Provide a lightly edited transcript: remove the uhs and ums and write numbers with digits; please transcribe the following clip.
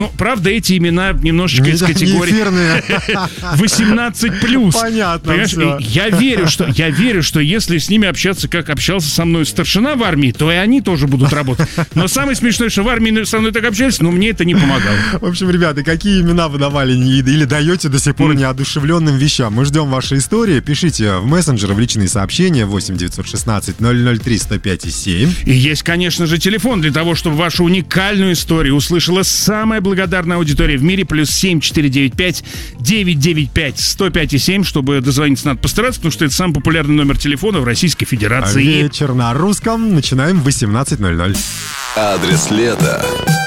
Ну, правда, эти имена немножечко из категории 18+. Понятно, все. Я верю, что если с ними общаться, как общался со мной старшина в армии, то и они тоже будут работать. Но самое смешное, что в армии со мной так общались, но мне это не помогало. В общем, ребята, какие имена вы давали или даете до сих пор неодушевленным вещам? Мы ждем ваши истории. Пишите в мессенджеры, в личные сообщения 8 916 003 105 7. И есть, конечно же, телефон для того, чтобы вашу уникальную историю услышала самая благодарная аудитория в мире. +7 495 995 105 7. Чтобы дозвониться, надо постараться, потому что это самый популярный номер телефона в Российской Федерации. Вечер на русском. Начинаем в 18:00. Адрес лета.